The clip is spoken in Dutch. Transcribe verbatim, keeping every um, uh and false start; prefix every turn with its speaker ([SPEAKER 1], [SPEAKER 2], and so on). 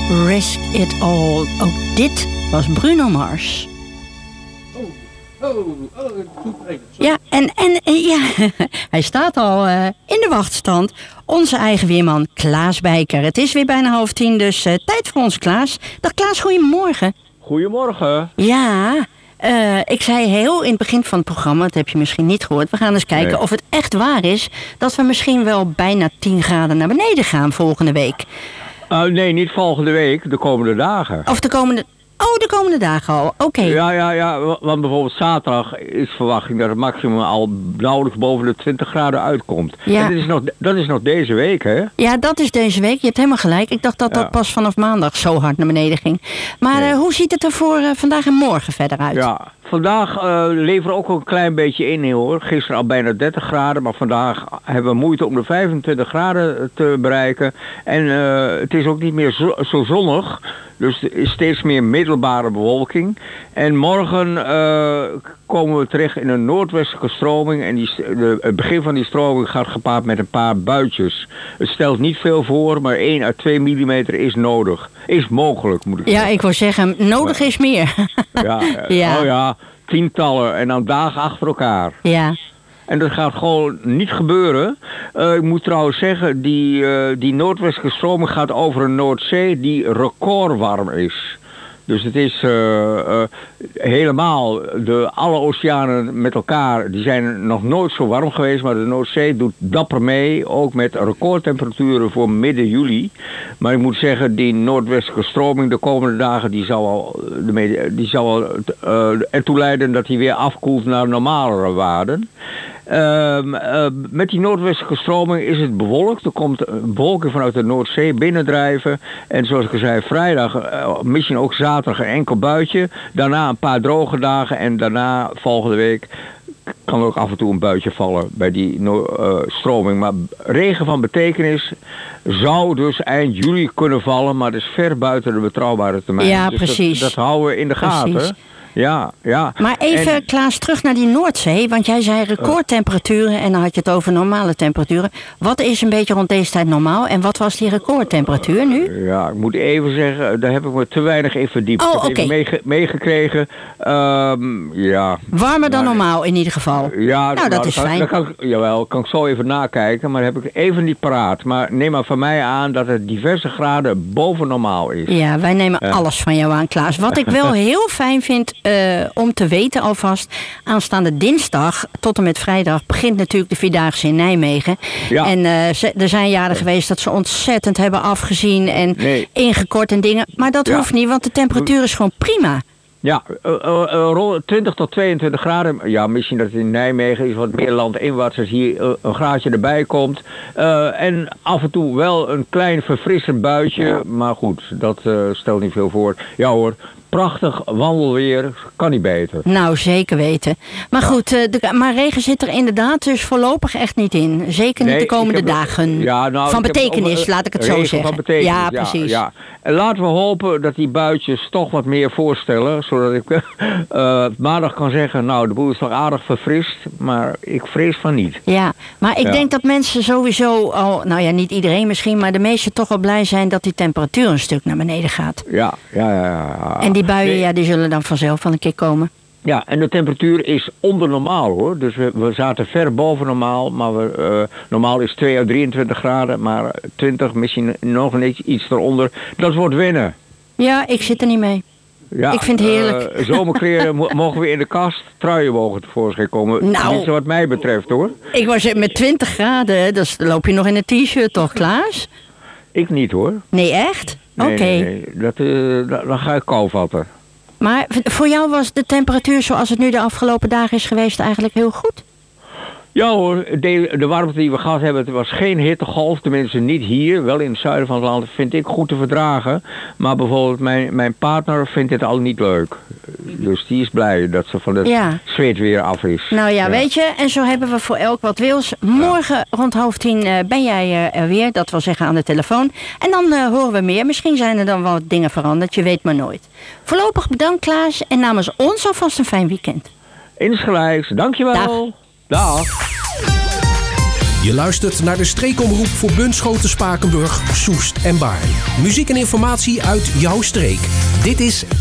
[SPEAKER 1] Risk It All. Ook dit was Bruno Mars.
[SPEAKER 2] Oh, oh, oh,
[SPEAKER 1] ja, en, en, en ja, hij staat al uh, in de wachtstand. Onze eigen weerman Klaas Bijker. Het is weer bijna half tien, dus uh, tijd voor ons Klaas. Dag Klaas, goedemorgen.
[SPEAKER 2] Goedemorgen.
[SPEAKER 1] Ja, uh, ik zei heel in het begin van het programma, dat heb je misschien niet gehoord. We gaan eens kijken nee. of het echt waar is dat we misschien wel bijna tien graden naar beneden gaan volgende week.
[SPEAKER 2] Uh, nee, niet volgende week, de komende dagen.
[SPEAKER 1] Of de komende... Oh, de komende dagen al, oké. Okay.
[SPEAKER 2] Ja, ja, ja, want bijvoorbeeld zaterdag is verwachting dat het maximum al nauwelijks boven de twintig graden uitkomt. Ja. En dat is, nog, dat is nog deze week, hè?
[SPEAKER 1] Ja, dat is deze week. Je hebt helemaal gelijk. Ik dacht dat dat ja. pas vanaf maandag zo hard naar beneden ging. Maar nee. uh, hoe ziet het er voor uh, vandaag en morgen verder uit?
[SPEAKER 2] Ja, vandaag uh, leveren ook een klein beetje in, hoor. Gisteren al bijna dertig graden, maar vandaag hebben we moeite om de vijfentwintig graden te bereiken. En uh, het is ook niet meer zo, zo zonnig. Dus er is steeds meer middelbare bewolking. En morgen uh, komen we terecht in een noordwestelijke stroming. En die, de, het begin van die stroming gaat gepaard met een paar buitjes. Het stelt niet veel voor, maar één à twee millimeter is nodig. Is mogelijk, moet ik
[SPEAKER 1] ja,
[SPEAKER 2] zeggen.
[SPEAKER 1] Ja, ik wil zeggen, nodig ja. is meer.
[SPEAKER 2] ja, ja, oh ja, tientallen en dan dagen achter elkaar.
[SPEAKER 1] Ja.
[SPEAKER 2] En dat gaat gewoon niet gebeuren. Uh, ik moet trouwens zeggen, die, uh, die noordwestelijke stroming gaat over een Noordzee die recordwarm is. Dus het is uh, uh, helemaal, de, alle oceanen met elkaar, die zijn nog nooit zo warm geweest. Maar de Noordzee doet dapper mee, ook met recordtemperaturen voor midden juli. Maar ik moet zeggen, die noordwestelijke stroming de komende dagen, die zal al, de, die zal al uh, ertoe leiden dat hij weer afkoelt naar normalere waarden. Uh, uh, met die noordwestelijke stroming is het bewolkt. Er komt bewolking vanuit de Noordzee binnendrijven. En zoals ik al zei, vrijdag, uh, misschien ook zaterdag een enkel buitje. Daarna een paar droge dagen. En daarna, volgende week, kan er ook af en toe een buitje vallen bij die uh, stroming. Maar regen van betekenis zou dus eind juli kunnen vallen. Maar dat is ver buiten de betrouwbare termijn.
[SPEAKER 1] Ja,
[SPEAKER 2] dus
[SPEAKER 1] precies.
[SPEAKER 2] Dat, dat houden we in de gaten.
[SPEAKER 1] Precies.
[SPEAKER 2] Ja, ja.
[SPEAKER 1] Maar even, en, Klaas, terug naar die Noordzee. Want jij zei recordtemperaturen en dan had je het over normale temperaturen. Wat is een beetje rond deze tijd normaal en wat was die recordtemperatuur nu?
[SPEAKER 2] Ja, ik moet even zeggen, daar heb ik me te weinig in verdiept.
[SPEAKER 1] Oh,
[SPEAKER 2] ik heb
[SPEAKER 1] okay.
[SPEAKER 2] even meege- meegekregen. Um, ja.
[SPEAKER 1] Warmer dan
[SPEAKER 2] maar,
[SPEAKER 1] normaal in ieder geval.
[SPEAKER 2] Ja,
[SPEAKER 1] nou,
[SPEAKER 2] nou,
[SPEAKER 1] dat is
[SPEAKER 2] kan,
[SPEAKER 1] fijn.
[SPEAKER 2] Dat kan, jawel, kan ik zo even nakijken, maar dat heb ik even niet paraat. Maar neem maar van mij aan dat het diverse graden boven normaal is.
[SPEAKER 1] Ja, wij nemen
[SPEAKER 2] ja.
[SPEAKER 1] alles van jou aan, Klaas. Wat ik wel heel fijn vind uh, om te weten alvast, aanstaande dinsdag tot en met vrijdag begint natuurlijk de Vierdaagse in Nijmegen. Ja. En uh, ze, er zijn jaren geweest dat ze ontzettend hebben afgezien en nee. ingekort en dingen. Maar dat ja. hoeft niet, want de temperatuur is gewoon prima.
[SPEAKER 2] Ja, uh, uh, uh, twintig tot tweeëntwintig graden. Ja, misschien dat het in Nijmegen is wat meer landinwaarts als hier uh, een graadje erbij komt. Uh, en af en toe wel een klein verfrissend buitje. Ja. Maar goed, dat uh, stelt niet veel voor. Ja hoor. Prachtig wandelweer, kan niet beter.
[SPEAKER 1] Nou, zeker weten. Maar ja. goed, de, maar regen zit er inderdaad dus voorlopig echt niet in. Zeker niet nee, de komende heb, dagen. Ja, nou, van betekenis, heb, laat ik het zo zeggen.
[SPEAKER 2] Van betekenis,
[SPEAKER 1] ja,
[SPEAKER 2] ja,
[SPEAKER 1] precies.
[SPEAKER 2] Ja. En laten we hopen dat die buitjes toch wat meer voorstellen. Zodat ik uh, maandag kan zeggen, nou, de boel is toch aardig verfrist. Maar ik vrees van niet.
[SPEAKER 1] Ja, maar ik ja. denk dat mensen sowieso al, nou ja, niet iedereen misschien, maar de meesten toch wel blij zijn dat die temperatuur een stuk naar beneden gaat.
[SPEAKER 2] Ja, ja, ja. ja.
[SPEAKER 1] En die buien, nee. ja, die zullen dan vanzelf van een keer komen.
[SPEAKER 2] Ja, en de temperatuur is onder normaal, hoor. Dus we, we zaten ver boven normaal. Maar we, uh, normaal is twee à drieëntwintig graden. Maar twintig, misschien nog iets, iets eronder. Dat wordt winnen.
[SPEAKER 1] Ja, ik zit er niet mee. Ja, ik vind het heerlijk.
[SPEAKER 2] Uh, zomerkleren mogen we in de kast. Truien mogen tevoorschijn komen.
[SPEAKER 1] Nou,
[SPEAKER 2] niet wat mij betreft, hoor.
[SPEAKER 1] Ik was met twintig graden. Dan loop je nog in een t-shirt, toch, Klaas?
[SPEAKER 2] Ik niet, hoor.
[SPEAKER 1] Nee, echt?
[SPEAKER 2] Nee,
[SPEAKER 1] Oké. Okay.
[SPEAKER 2] Nee, nee. Dat, uh, dan ga ik kou vatten.
[SPEAKER 1] Maar voor jou was de temperatuur zoals het nu de afgelopen dagen is geweest eigenlijk heel goed?
[SPEAKER 2] Ja hoor, de, de warmte die we gehad hebben, het was geen hittegolf, tenminste niet hier, wel in het zuiden van het land, vind ik goed te verdragen. Maar bijvoorbeeld mijn, mijn partner vindt dit al niet leuk. Dus die is blij dat ze van het ja. zweet weer af is.
[SPEAKER 1] Nou ja, ja, weet je, en zo hebben we voor elk wat wils. Morgen ja. rond half tien uh, ben jij uh, er weer, dat wil zeggen aan de telefoon. En dan uh, horen we meer. Misschien zijn er dan wel wat dingen veranderd, je weet maar nooit. Voorlopig bedankt Klaas en namens ons alvast een fijn weekend.
[SPEAKER 2] Insgelijks, dankjewel.
[SPEAKER 1] Dag.
[SPEAKER 2] Dag.
[SPEAKER 3] Je luistert naar de streekomroep voor Bunschoten, Spakenburg, Soest en Baarn. Muziek en informatie uit jouw streek. Dit is